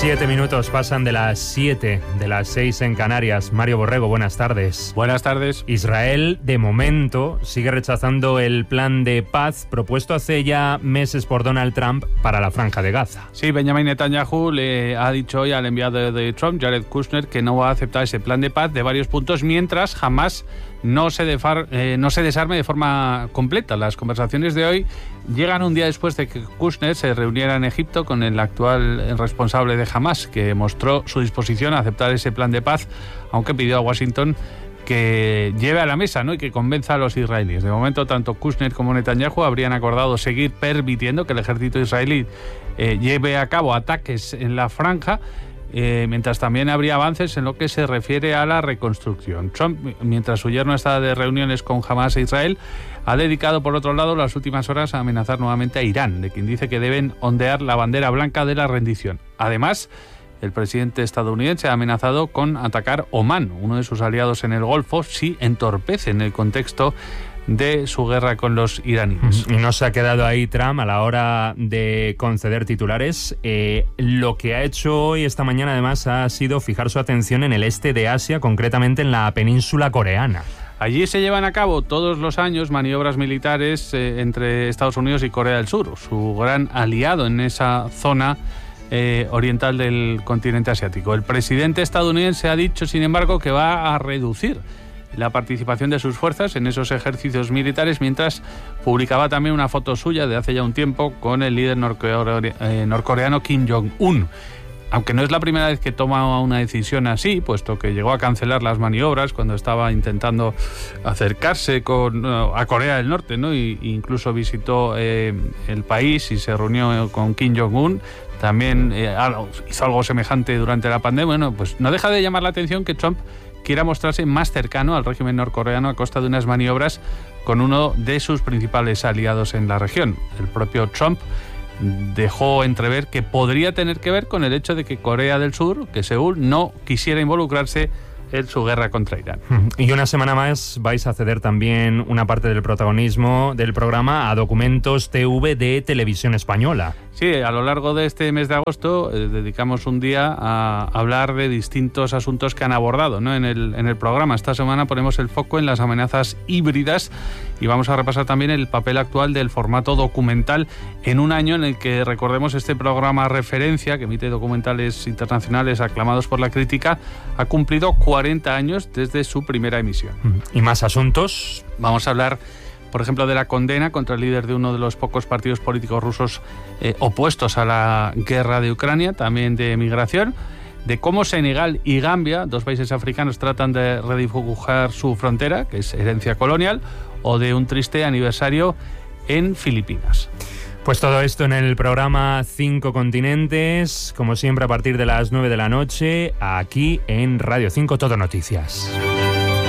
7 minutos pasan de las 7, de las 6 en Canarias. Mario Borrego, buenas tardes. Buenas tardes. Israel, de momento, sigue rechazando el plan de paz propuesto hace ya meses por Donald Trump para la Franja de Gaza. Sí, Benjamin Netanyahu le ha dicho hoy al enviado de Trump, Jared Kushner, que no va a aceptar ese plan de paz de varios puntos mientras Hamás no se desarme de forma completa. Las conversaciones de hoy llegan un día después de que Kushner se reuniera en Egipto con el actual responsable de Hamás, que mostró su disposición a aceptar ese plan de paz, aunque pidió a Washington que lleve a la mesa, ¿no?, y que convenza a los israelíes. De momento, tanto Kushner como Netanyahu habrían acordado seguir permitiendo que el ejército israelí lleve a cabo ataques en la franja, mientras también habría avances en lo que se refiere a la reconstrucción. Trump, mientras su yerno está de reuniones con Hamás e Israel, ha dedicado, por otro lado, las últimas horas a amenazar nuevamente a Irán, de quien dice que deben ondear la bandera blanca de la rendición. Además, el presidente estadounidense ha amenazado con atacar Omán, uno de sus aliados en el Golfo, si entorpecen el contexto de su guerra con los iraníes. Y no se ha quedado ahí Trump a la hora de conceder titulares. Lo que ha hecho hoy, esta mañana, además, ha sido fijar su atención en el este de Asia, concretamente en la península coreana. Allí se llevan a cabo todos los años maniobras militares entre Estados Unidos y Corea del Sur, su gran aliado en esa zona oriental del continente asiático. El presidente estadounidense ha dicho, sin embargo, que va a reducir la participación de sus fuerzas en esos ejercicios militares, mientras publicaba también una foto suya de hace ya un tiempo con el líder norcoreano Kim Jong-un. Aunque no es la primera vez que toma una decisión así, puesto que llegó a cancelar las maniobras cuando estaba intentando acercarse a Corea del Norte, ¿no? Y incluso visitó el país y se reunió con Kim Jong-un. También hizo algo semejante durante la pandemia. Bueno, pues no deja de llamar la atención que Trump quiera mostrarse más cercano al régimen norcoreano a costa de unas maniobras con uno de sus principales aliados en la región. El propio Trump dejó entrever que podría tener que ver con el hecho de que Corea del Sur, que Seúl, no quisiera involucrarse en su guerra contra Irán. Y una semana más vais a ceder también una parte del protagonismo del programa a Documentos TV de Televisión Española. Sí, a lo largo de este mes de agosto dedicamos un día a hablar de distintos asuntos que han abordado, ¿no?, en el programa. Esta semana ponemos el foco en las amenazas híbridas y vamos a repasar también el papel actual del formato documental en un año en el que, recordemos, este programa referencia, que emite documentales internacionales aclamados por la crítica, ha cumplido 40 años desde su primera emisión. ¿Y más asuntos? Vamos a hablar, por ejemplo, de la condena contra el líder de uno de los pocos partidos políticos rusos opuestos a la guerra de Ucrania, también de migración, de cómo Senegal y Gambia, dos países africanos, tratan de redibujar su frontera, que es herencia colonial, o de un triste aniversario en Filipinas. Pues todo esto en el programa 5 Continentes, como siempre a partir de las 9 de la noche, aquí en Radio 5 Todo Noticias.